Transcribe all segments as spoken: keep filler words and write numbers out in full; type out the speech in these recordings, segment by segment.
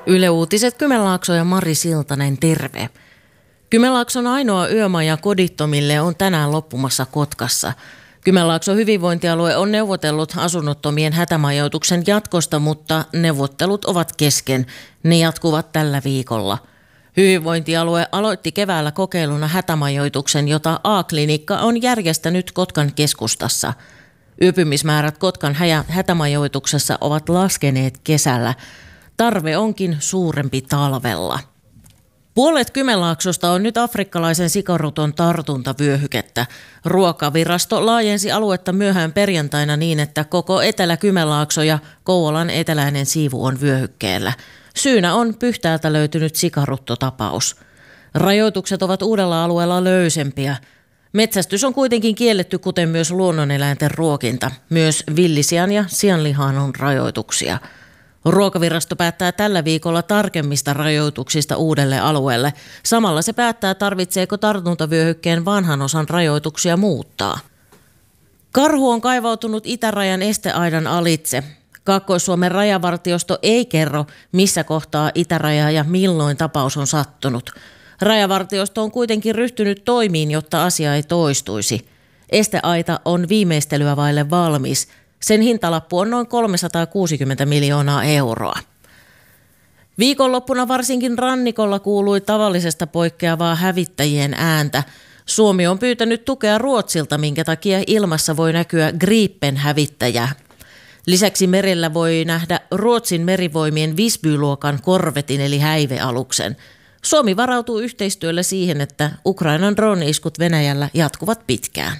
Yle Uutiset, Kymenlaakso ja Mari Siltanen, terve. Kymenlaakson ainoa yömaja kodittomille on tänään loppumassa Kotkassa. Kymenlaakson hyvinvointialue on neuvotellut asunnottomien hätämajoituksen jatkosta, mutta neuvottelut ovat kesken. Ne jatkuvat tällä viikolla. Hyvinvointialue aloitti keväällä kokeiluna hätämajoituksen, jota A-klinikka on järjestänyt Kotkan keskustassa. Yöpymismäärät Kotkan hätämajoituksessa ovat laskeneet kesällä. Tarve onkin suurempi talvella. Puolet Kymenlaaksosta on nyt afrikkalaisen sikaruton tartuntavyöhykettä. Ruokavirasto laajensi aluetta myöhään perjantaina niin, että koko Etelä-Kymenlaakso ja Kouvolan eteläinen siivu on vyöhykkeellä. Syynä on Pyhtäältä löytynyt sikaruttotapaus. Rajoitukset ovat uudella alueella löysempiä. Metsästys on kuitenkin kielletty, kuten myös luonnoneläinten ruokinta. Myös villisian ja sianlihaan on rajoituksia. Ruokavirasto päättää tällä viikolla tarkemmista rajoituksista uudelle alueelle. Samalla se päättää, tarvitseeko tartuntavyöhykkeen vanhan osan rajoituksia muuttaa. Karhu on kaivautunut itärajan esteaidan alitse. Kaakkois-Suomen rajavartiosto ei kerro, missä kohtaa itäraja ja milloin tapaus on sattunut. Rajavartiosto on kuitenkin ryhtynyt toimiin, jotta asia ei toistuisi. Esteaita on viimeistelyä vaille valmis. Sen hintalappu on noin kolmesataakuusikymmentä miljoonaa euroa. Viikonloppuna varsinkin rannikolla kuului tavallisesta poikkeavaa hävittäjien ääntä. Suomi on pyytänyt tukea Ruotsilta, minkä takia ilmassa voi näkyä Gripen-hävittäjä. Lisäksi merellä voi nähdä Ruotsin merivoimien Visby-luokan korvetin eli häivealuksen. Suomi varautuu yhteistyöllä siihen, että Ukrainan drone-iskut Venäjällä jatkuvat pitkään.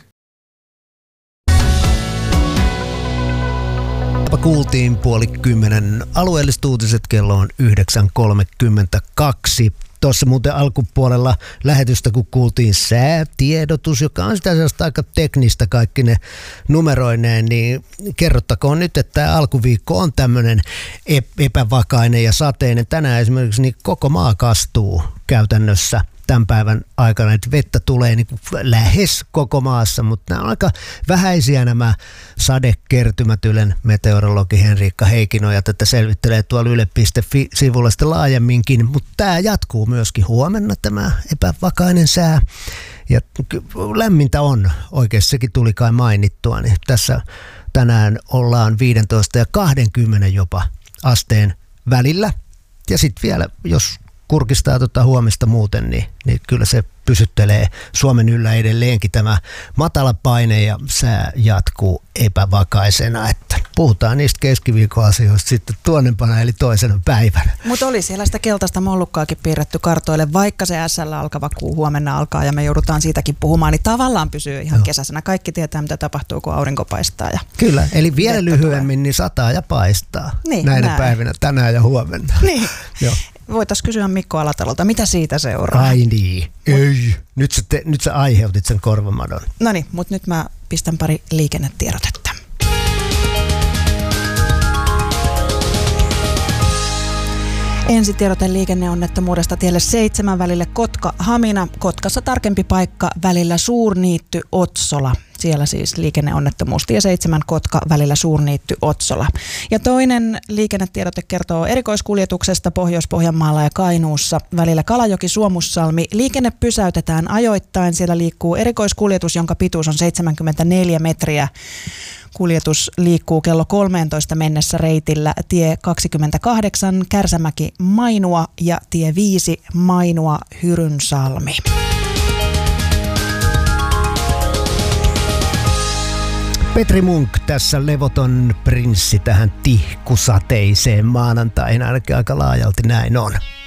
Kuultiin puoli kymmenen alueelliset uutiset, kello on yhdeksän kolmekymmentäkaksi. Tuossa muuten alkupuolella lähetystä, kun kuultiin säätiedotus, joka on sitä sellaista aika teknistä kaikki ne numeroineen, niin kerrottakoon nyt, että tämä alkuviikko on tämmöinen epävakainen ja sateinen. Tänään esimerkiksi niin koko maa kastuu käytännössä tämän päivän aikana, että vettä tulee niin kuin lähes koko maassa, mutta nämä on aika vähäisiä nämä sadekertymät. Ylen meteorologi Henriikka Heikkinoja tätä selvittelee tuolla yle piste fi-sivulla sitten laajemminkin, mutta tämä jatkuu myöskin huomenna tämä epävakainen sää. Ja lämmintä on, oikeasti sekin tuli kai mainittua, niin tässä tänään ollaan viisitoista ja kaksikymmentä jopa asteen välillä. Ja sitten vielä, jos kurkistaa tuota huomista muuten, niin, niin kyllä se pysyttelee Suomen yllä edelleenkin tämä matala paine ja sää jatkuu epävakaisena. Että puhutaan niistä keskiviikon asioista sitten tuonnempana eli toisena päivänä. Mutta oli siellä sitä keltaista mollukkaakin piirretty kartoille, vaikka se S L alkava kuu huomenna alkaa ja me joudutaan siitäkin puhumaan, niin tavallaan pysyy ihan no. kesäisenä. Kaikki tietää, mitä tapahtuu, kun aurinko paistaa. Ja kyllä, eli vielä lyhyemmin niin sataa ja paistaa niin, näinä näin. päivinä, tänään ja huomenna. Niin. Joo. Voitaisiin kysyä Mikko Alatalolta, mitä siitä seuraa? Ai niin, ei. Nyt sä, te, nyt sä aiheutit sen korvamadon. No niin, mutta nyt mä pistän pari liikennetiedotetta. Ensitiedote liikenneonnettomuudesta tielle seitsemän välille Kotka-Hamina. Kotkassa tarkempi paikka välillä Suurniitty-Otsola. Siellä siis liikenneonnettomuus tie seitsemän Kotka välillä Suurniitty-Otsola. Ja toinen liikennetiedote kertoo erikoiskuljetuksesta Pohjois-Pohjanmaalla ja Kainuussa välillä Kalajoki-Suomussalmi. Liikenne pysäytetään ajoittain. Siellä liikkuu erikoiskuljetus, jonka pituus on seitsemänkymmentäneljä metriä. Kuljetus liikkuu kello kolmeentoista mennessä reitillä tie kaksikymmentäkahdeksan Kärsämäki-Mainua ja tie viisi Mainua-Hyrynsalmi. Petri Munk tässä levoton prinssi tähän tihkusateiseen maanantaihin, ainakin aika laajalti näin on.